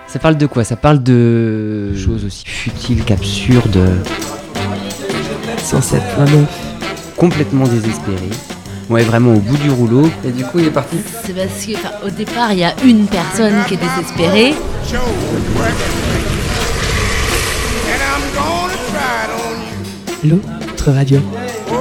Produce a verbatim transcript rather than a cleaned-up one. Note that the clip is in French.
Ça parle de quoi? Ça parle de choses aussi futiles qu'absurdes. cent sept vingt-neuf. Complètement désespéré. Ouais, vraiment au bout du rouleau. Et du coup, il est parti. C'est parce que, enfin, au départ, il y a une personne qui est désespérée. L'autre radio.